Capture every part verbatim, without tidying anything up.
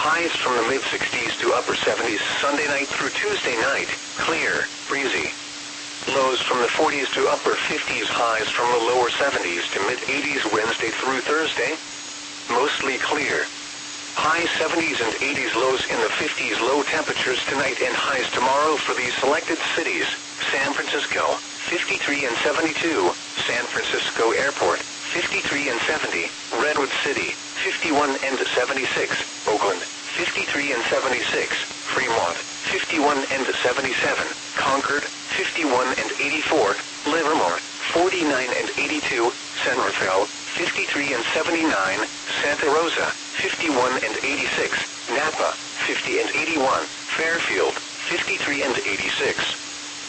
Highs from the mid-sixties to upper seventies Sunday night through Tuesday night. Clear, breezy. Lows from the forties to upper fifties. Highs from the lower seventies to mid-eighties Wednesday through Thursday. Mostly clear. High seventies and eighties, lows in the fifties. Low temperatures tonight and highs tomorrow for these selected cities. San Francisco, fifty-three and seventy-two. San Francisco Airport, fifty-three and seventy. Redwood City, fifty-one and seventy-six. Oakland, fifty-three and seventy-six. Fremont, fifty-one and seventy-seven. Concord, fifty-one and eighty-four. Livermore, forty-nine and eighty-two. San Rafael, fifty-three and seventy-nine. Santa Rosa, fifty-one and eighty-six. Napa, fifty and eighty-one. Fairfield, fifty-three and eighty-six.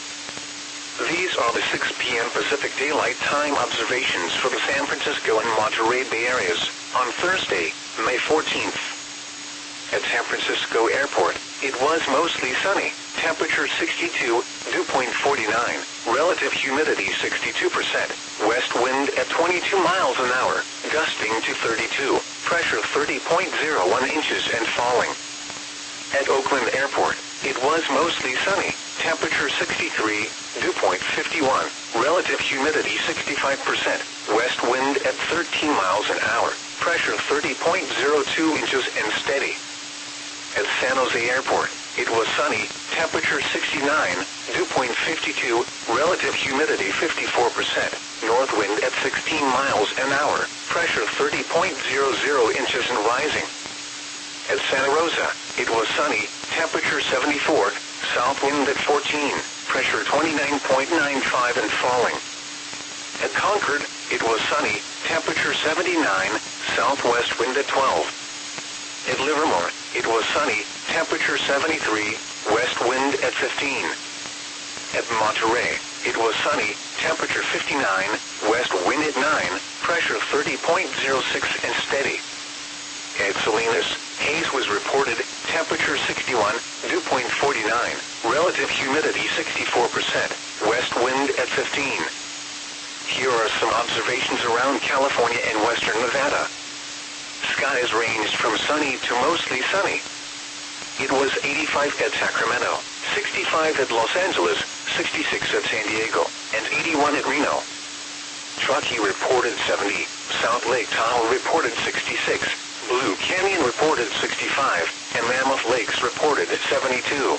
These are the six p m Pacific Daylight Time observations for the San Francisco and Monterey Bay areas on Thursday, May fourteenth. At San Francisco Airport, it was mostly sunny. Temperature sixty-two, dew point forty-nine. Relative humidity sixty-two percent. West wind at twenty-two miles an hour, gusting to thirty-two. Pressure thirty point zero one inches and falling. At Oakland Airport, it was mostly sunny. Temperature sixty-three, dew point fifty-one. Relative humidity sixty-five percent. West wind at thirteen miles an hour. Pressure thirty point zero two inches and steady. At San Jose Airport, it was sunny. Temperature sixty-nine, dew point fifty-two. Relative humidity fifty-four percent. North wind at sixteen miles an hour. Pressure thirty point zero zero inches and rising. At Santa Rosa, it was sunny. Temperature seventy-four. South wind at fourteen. Pressure twenty-nine point nine five and falling. At Concord, it was sunny. Temperature seventy-nine. Southwest wind at twelve. At Livermore, it was sunny. Temperature seventy-three. West wind at fifteen. At Monterey, it was sunny. Temperature fifty-nine. West wind at nine. Pressure thirty point zero six and steady. At Salinas, haze was reported. Temperature sixty-one, dew point forty-nine. Relative humidity sixty-four percent. West wind at fifteen. Here are some observations around California and western Nevada. Skies ranged from sunny to mostly sunny. It was eighty-five at Sacramento, sixty-five at Los Angeles, sixty-six at San Diego, and eighty-one at Reno. Truckee reported seventy. South Lake Tahoe reported sixty-six. Blue Canyon reported sixty-five, and Mammoth Lakes reported seventy-two.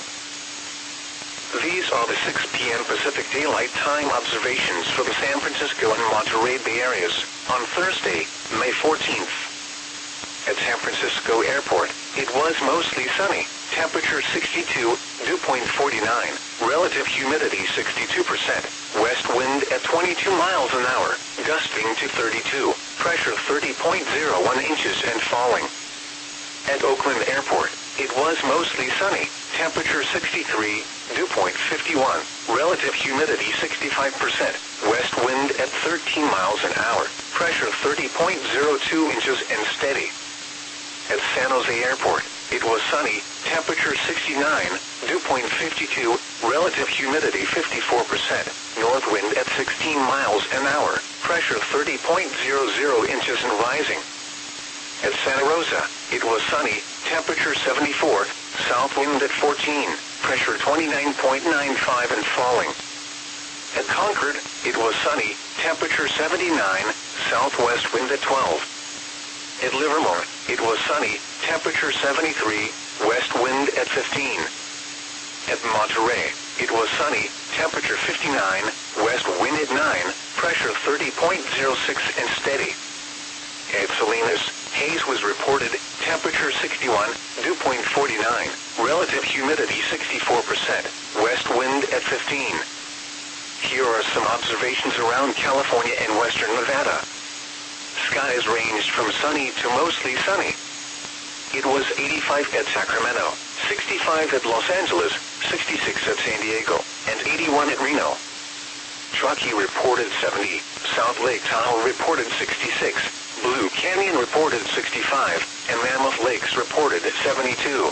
These are the six p m Pacific Daylight Time observations for the San Francisco and Monterey Bay areas on Thursday, May fourteenth. At San Francisco Airport, it was mostly sunny. Temperature sixty-two, dew point forty-nine. Relative humidity sixty-two percent. West wind at twenty-two miles an hour, gusting to thirty-two. Pressure thirty point zero one inches and falling. At Oakland Airport, it was mostly sunny. Temperature sixty-three, dew point fifty-one. Relative humidity sixty-five percent. West wind at thirteen miles an hour. Pressure thirty point zero two inches and steady. At San Jose Airport, it was sunny. Temperature sixty-nine, dew point fifty-two. Relative humidity fifty-four percent. North wind at sixteen miles an hour. Pressure thirty point zero zero inches and rising. At Santa Rosa, it was sunny. Temperature seventy-four. South wind at fourteen. Pressure twenty-nine point nine five and falling. At Concord, it was sunny. Temperature seventy-nine. Southwest wind at twelve. At Livermore, it was sunny. Temperature seventy-three. West wind at fifteen. At Monterey, it was sunny. Temperature fifty-nine. West wind at nine. Pressure thirty point zero six and steady. At Salinas, haze was reported. Temperature sixty-one, dew point forty-nine. Relative humidity sixty-four percent. West wind at fifteen. Here are some observations around California and western Nevada. Skies ranged from sunny to mostly sunny. It was eighty-five at Sacramento, sixty-five at Los Angeles, sixty-six at San Diego, and eighty-one at Reno. Truckee reported seventy. South Lake Tahoe reported sixty-six. Blue Canyon reported sixty-five, and Mammoth Lakes reported seventy-two.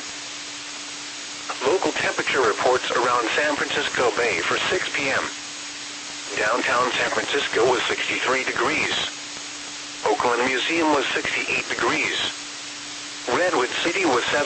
Local temperature reports around San Francisco Bay for six p m Downtown San Francisco was sixty-three degrees. Oakland Museum was sixty-eight degrees. Redwood City was seventy.